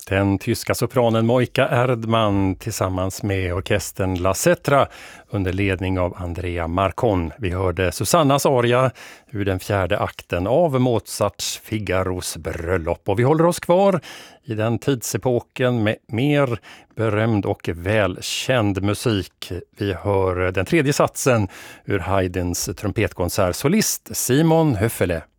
Den tyska sopranen Moika Erdmann tillsammans med orkestern La Cetra under ledning av Andrea Marcon. Vi hörde Susannas aria ur den fjärde akten av Mozarts Figaros bröllop. Och vi håller oss kvar i den tidsepoken med mer berömd och välkänd musik. Vi hör den tredje satsen ur Haydns trumpetkonsert, solist Simon Höffele.